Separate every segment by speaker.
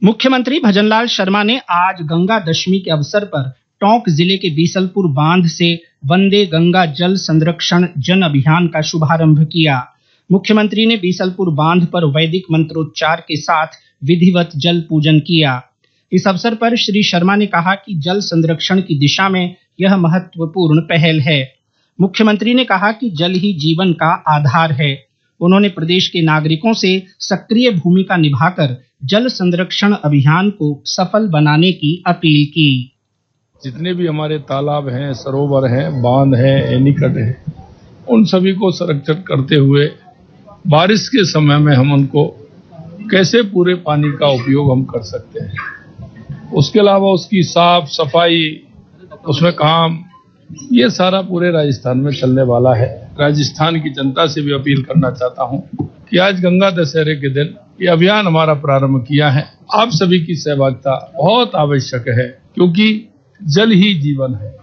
Speaker 1: मुख्यमंत्री भजनलाल शर्मा ने आज गंगा दशमी के अवसर पर टोंक जिले के बीसलपुर बांध से वंदे गंगा जल संरक्षण जन अभियान का शुभारंभ किया। मुख्यमंत्री ने बीसलपुर बांध पर वैदिक मंत्रोच्चार के साथ विधिवत जल पूजन किया। इस अवसर पर श्री शर्मा ने कहा कि जल संरक्षण की दिशा में यह महत्वपूर्ण पहल है। मुख्यमंत्री ने कहा कि जल ही जीवन का आधार है। उन्होंने प्रदेश के नागरिकों से सक्रिय भूमिका निभाकर जल संरक्षण अभियान को सफल बनाने की अपील की।
Speaker 2: जितने भी हमारे तालाब हैं, सरोवर हैं, बांध हैं, एनीकट हैं, उन सभी को संरक्षित करते हुए बारिश के समय में हम उनको कैसे पूरे पानी का उपयोग हम कर सकते हैं, उसके अलावा उसकी साफ सफाई, उसमें काम, ये सारा पूरे राजस्थान में चलने वाला है। राजस्थान की जनता से भी अपील करना चाहता हूं कि आज गंगा दशहरे के दिन ये अभियान हमारा प्रारंभ किया है। आप सभी की सहभागिता बहुत आवश्यक है, क्योंकि जल ही जीवन है।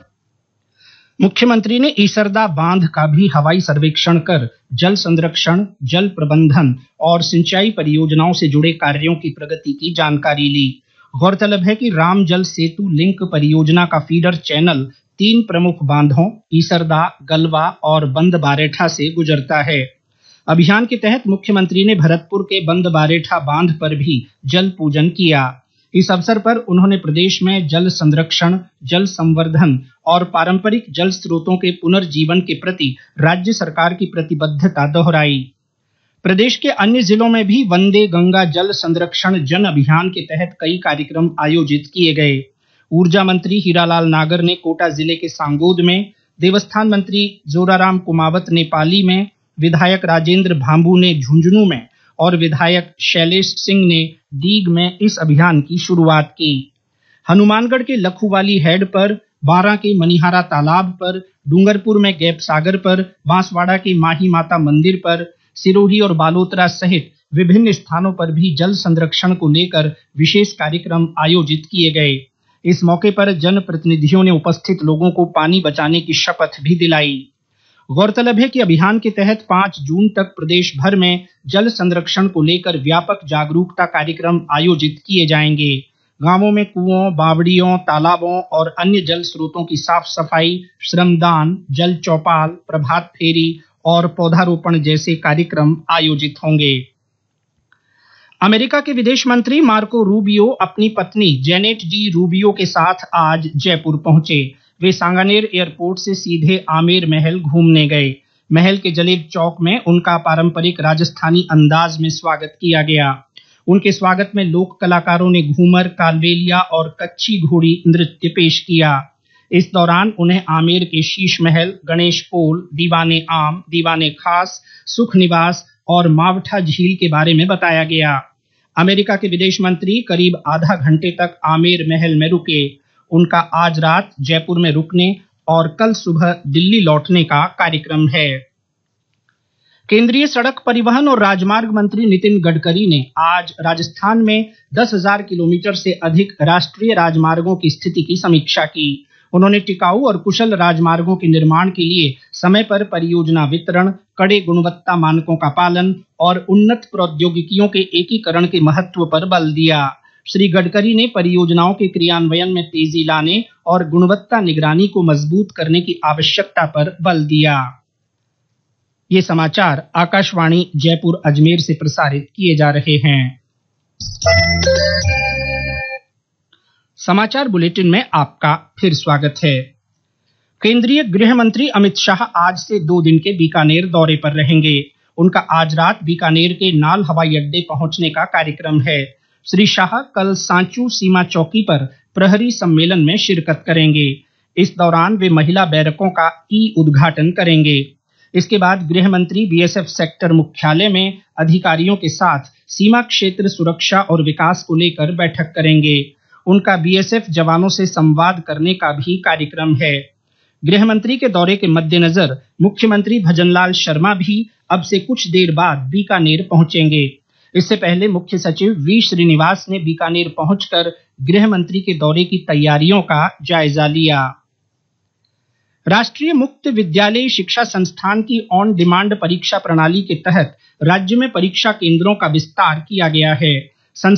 Speaker 1: मुख्यमंत्री ने ईसरदा बांध का भी हवाई सर्वेक्षण कर जल संरक्षण, जल प्रबंधन और सिंचाई परियोजनाओं से जुड़े कार्यों की प्रगति की जानकारी ली। गौरतलब है कि राम जल सेतु लिंक परियोजना का फीडर चैनल 3 प्रमुख बांधों ईसरदा, गलवा और बंद बारेठा से गुजरता है। अभियान के तहत मुख्यमंत्री ने भरतपुर के बंद बारेठा बांध पर भी जल पूजन किया। इस अवसर पर उन्होंने प्रदेश में जल संरक्षण, जल संवर्धन और पारंपरिक जल स्रोतों के पुनर्जीवन के प्रति राज्य सरकार की प्रतिबद्धता दोहराई। प्रदेश के अन्य जिलों में भी वंदे गंगा जल संरक्षण जन अभियान के तहत कई कार्यक्रम आयोजित किए गए। ऊर्जा मंत्री हीरालाल नागर ने कोटा जिले के सांगोद में, देवस्थान मंत्री जोराराम कुमावत ने पाली में, विधायक राजेंद्र भांबू ने झुंझुनू में और विधायक शैलेश सिंह ने डीग में इस अभियान की शुरुआत की। हनुमानगढ़ के लखूवाली हेड पर, बारां के मनिहारा तालाब पर, डूंगरपुर में गैप सागर पर, बांसवाड़ा के माही माता मंदिर पर, सिरोही और बालोतरा सहित विभिन्न स्थानों पर भी जल संरक्षण को लेकर विशेष कार्यक्रम आयोजित किए गए। इस मौके पर जनप्रतिनिधियों ने उपस्थित लोगों को पानी बचाने की शपथ भी दिलाई। गौरतलब है कि अभियान के तहत 5 जून तक प्रदेश भर में जल संरक्षण को लेकर व्यापक जागरूकता कार्यक्रम आयोजित किए जाएंगे। गांवों में कुओं, बावड़ियों, तालाबों और अन्य जल स्रोतों की साफ सफाई, श्रमदान, जल चौपाल, प्रभात फेरी और पौधारोपण जैसे कार्यक्रम आयोजित होंगे। अमेरिका के विदेश मंत्री मार्को रूबियो अपनी पत्नी जेनेट डी रूबियो के साथ आज जयपुर पहुंचे। वे सांगानेर एयरपोर्ट से सीधे आमेर महल घूमने गए। महल के जलेब चौक में उनका पारंपरिक राजस्थानी अंदाज में स्वागत किया गया। उनके स्वागत में लोक कलाकारों ने घूमर, कालबेलिया और कच्ची घोड़ी नृत्य पेश किया। इस दौरान उन्हें आमेर के शीश महल, गणेश पोल, दीवाने आम, दीवाने खास, सुख निवास और मावठा झील के बारे में बताया गया। अमेरिका के विदेश मंत्री करीब आधा घंटे तक आमेर महल में रुके। उनका आज रात जयपुर में रुकने और कल सुबह दिल्ली लौटने का कार्यक्रम है। केंद्रीय सड़क परिवहन और राजमार्ग मंत्री नितिन गडकरी ने आज राजस्थान में 10,000 किलोमीटर से अधिक राष्ट्रीय राजमार्गों की स्थिति की समीक्षा की। उन्होंने टिकाऊ और कुशल राजमार्गों के निर्माण के लिए समय पर परियोजना वितरण, कड़े गुणवत्ता मानकों का पालन और उन्नत प्रौद्योगिकियों के एकीकरण के महत्व पर बल दिया। श्री गडकरी ने परियोजनाओं के क्रियान्वयन में तेजी लाने और गुणवत्ता निगरानी को मजबूत करने की आवश्यकता पर बल दिया। ये समाचार आकाशवाणी जयपुर अजमेर से प्रसारित किए जा रहे हैं। समाचार बुलेटिन में आपका फिर स्वागत है। केंद्रीय गृह मंत्री अमित शाह आज से 2 दिन के बीकानेर दौरे पर रहेंगे। उनका आज रात बीकानेर के नाल हवाई अड्डे पहुंचने का कार्यक्रम है। श्री शाह कल सांचू सीमा चौकी पर प्रहरी सम्मेलन में शिरकत करेंगे। इस दौरान वे महिला बैरकों का उद्घाटन करेंगे। इसके बाद गृह मंत्री बीएसएफ सेक्टर मुख्यालय में अधिकारियों के साथ सीमा क्षेत्र सुरक्षा और विकास को लेकर बैठक करेंगे। उनका बीएसएफ जवानों से संवाद करने का भी कार्यक्रम है। गृह मंत्री के दौरे के मद्देनजर मुख्यमंत्री भजनलाल शर्मा भी अब से कुछ देर बाद बीकानेर पहुंचेंगे। इससे पहले मुख्य सचिव वी श्रीनिवास ने बीकानेर पहुंचकर गृह मंत्री के दौरे की तैयारियों का जायजा लिया। राष्ट्रीय मुक्त विद्यालय शिक्षा संस्थान की ऑन डिमांड परीक्षा प्रणाली के तहत राज्य में परीक्षा केंद्रों का विस्तार किया गया है।